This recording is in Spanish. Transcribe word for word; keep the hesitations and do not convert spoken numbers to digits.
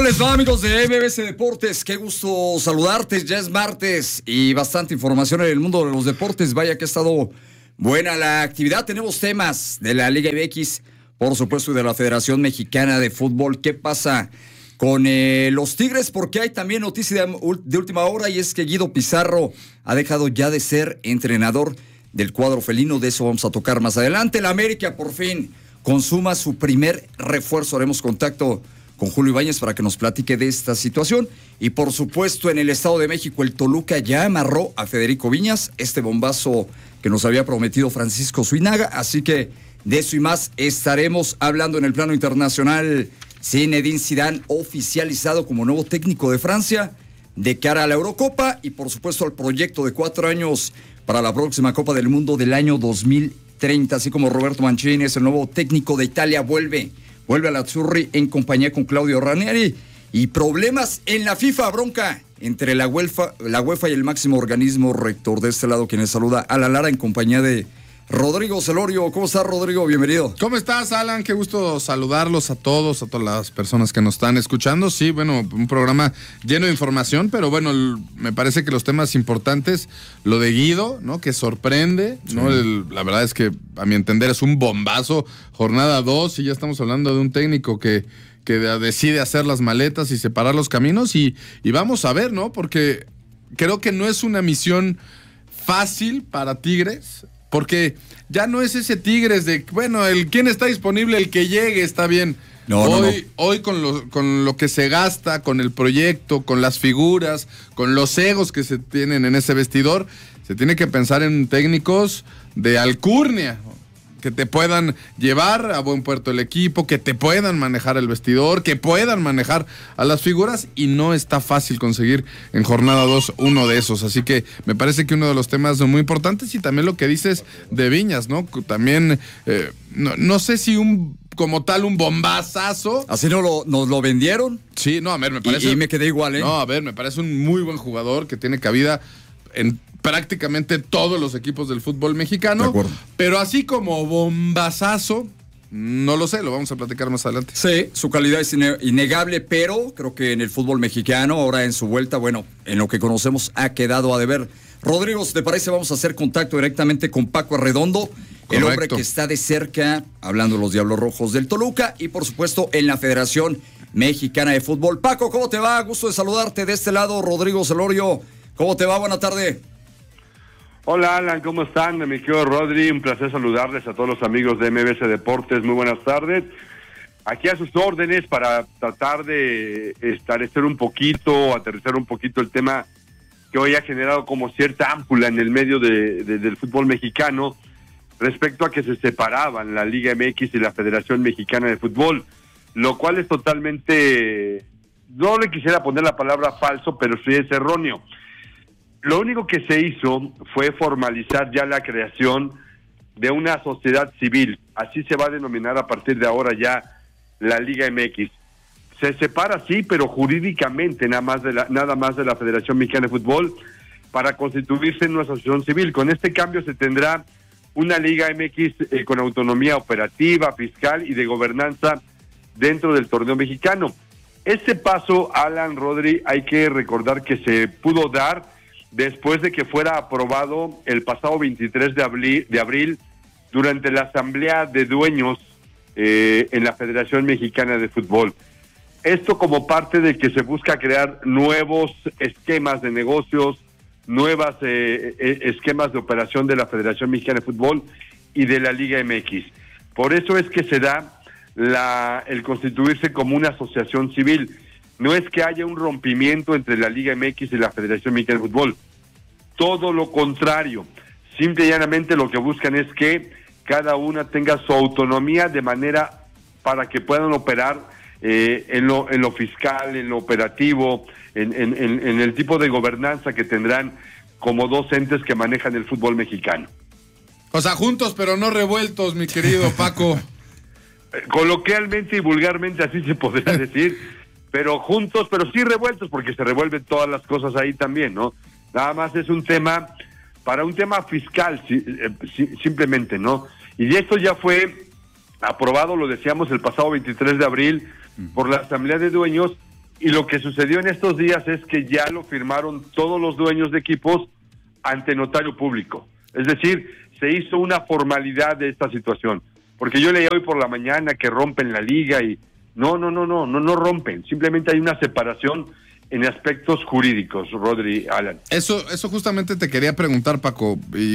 ¿Cómo les va, amigos de M B S Deportes? Qué gusto saludarte, ya es martes y bastante información en el mundo de los deportes. Vaya que ha estado buena la actividad. Tenemos temas de la Liga M X, por supuesto, y de la Federación Mexicana de Fútbol. ¿Qué pasa con eh, los Tigres? Porque hay también noticia de, de última hora, y es que Guido Pizarro ha dejado ya de ser entrenador del cuadro felino. De eso vamos a tocar más adelante. La América por fin consuma su primer refuerzo. Haremos contacto con Julio Ibáñez para que nos platique de esta situación. Y por supuesto, en el Estado de México, el Toluca ya amarró a Federico Viñas, este bombazo que nos había prometido Francisco Zuinaga. Así que de eso y más estaremos hablando. En el plano internacional. Zinedine Zidane oficializado como nuevo técnico de Francia de cara a la Eurocopa y por supuesto al proyecto de cuatro años para la próxima Copa del Mundo del año dos mil treinta, así como Roberto Mancini es el nuevo técnico de Italia, vuelve, vuelve a la Azzurri en compañía con Claudio Ranieri. Y problemas en la FIFA, bronca entre la UEFA, la UEFA y el máximo organismo rector. De este lado, quienes saluda Alan Lara en compañía de Rodrigo Celorio. ¿Cómo estás, Rodrigo? Bienvenido. ¿Cómo estás, Alan? Qué gusto saludarlos a todos, a todas las personas que nos están escuchando. Sí, bueno, un programa lleno de información, pero bueno, el, me parece que los temas importantes, lo de Guido, ¿no? Que sorprende, sí. ¿no? El, la verdad es que, a mi entender, es un bombazo. Jornada dos, y ya estamos hablando de un técnico que, que decide hacer las maletas y separar los caminos, y, y vamos a ver, ¿no? Porque creo que no es una misión fácil para Tigres. Porque ya no es ese Tigres de, bueno, el quién está disponible, el que llegue, está bien. No, hoy, no, no. hoy con lo, con lo que se gasta, con el proyecto, con las figuras, con los egos que se tienen en ese vestidor, se tiene que pensar en técnicos de alcurnia, que te puedan llevar a buen puerto el equipo, que te puedan manejar el vestidor, que puedan manejar a las figuras, y no está fácil conseguir en jornada dos uno de esos. Así que me parece que uno de los temas muy importantes, y también lo que dices de Viñas, ¿no? También, eh, no, no sé si un como tal un bombazazo. ¿Así no lo, nos lo vendieron? Sí, no, a ver, me parece... Y, y me quedé igual, ¿eh? No, a ver, me parece un muy buen jugador que tiene cabida en prácticamente todos los equipos del fútbol mexicano. De acuerdo. Pero así como bombazazo, no lo sé, lo vamos a platicar más adelante. Sí, su calidad es innegable, pero creo que en el fútbol mexicano, ahora en su vuelta, bueno, en lo que conocemos ha quedado a deber. Rodrigo, ¿te parece? Vamos a hacer contacto directamente con Paco Arredondo, el Correcto. hombre que está de cerca, hablando de los Diablos Rojos del Toluca, y por supuesto en la Federación Mexicana de Fútbol. Paco, ¿cómo te va? Gusto de saludarte de este lado. Rodrigo Celorio, ¿cómo te va? Buena tarde. Hola, Alan, ¿cómo están? Mi querido Rodri, un placer saludarles a todos los amigos de M B S Deportes. Muy buenas tardes. Aquí a sus órdenes para tratar de establecer un poquito, aterrizar un poquito el tema que hoy ha generado como cierta ámpula en el medio de, de, del fútbol mexicano respecto a que se separaban la Liga M X y la Federación Mexicana de Fútbol, lo cual es totalmente, no le quisiera poner la palabra falso, pero sí es erróneo. Lo único que se hizo fue formalizar ya la creación de una sociedad civil. Así se va a denominar a partir de ahora ya la Liga M X. Se separa, sí, pero jurídicamente nada más de la, nada más de la Federación Mexicana de Fútbol para constituirse en una asociación civil. Con este cambio se tendrá una Liga M X eh, con autonomía operativa, fiscal y de gobernanza dentro del torneo mexicano. Este paso, Alan, Rodri, hay que recordar que se pudo dar después de que fuera aprobado el pasado veintitrés de abril, de abril durante la asamblea de dueños eh, en la Federación Mexicana de Fútbol. Esto como parte de que se busca crear nuevos esquemas de negocios, nuevas eh, eh, esquemas de operación de la Federación Mexicana de Fútbol y de la Liga M X. Por eso es que se da la, el constituirse como una asociación civil. No es que haya un rompimiento entre la Liga M X y la Federación Mexicana de Fútbol. Todo lo contrario. Simple y llanamente lo que buscan es que cada una tenga su autonomía de manera para que puedan operar eh, en, lo, en lo fiscal, en lo operativo, en, en, en, en el tipo de gobernanza que tendrán como dos entes que manejan el fútbol mexicano. O sea, juntos pero no revueltos, mi querido Paco. Coloquialmente y vulgarmente así se podría decir, pero juntos, pero sí revueltos, porque se revuelven todas las cosas ahí también, ¿no? Nada más es un tema, para un tema fiscal, sí, sí, simplemente, ¿no? Y esto ya fue aprobado, lo decíamos, el pasado veintitrés de abril por la Asamblea de Dueños, Y lo que sucedió en estos días es que ya lo firmaron todos los dueños de equipos ante notario público. Es decir, se hizo una formalidad de esta situación. Porque yo leí hoy por la mañana que rompen la liga y no, no, no, no, no, no rompen. Simplemente hay una separación en aspectos jurídicos, Rodri, Alan. Eso, eso justamente te quería preguntar, Paco, y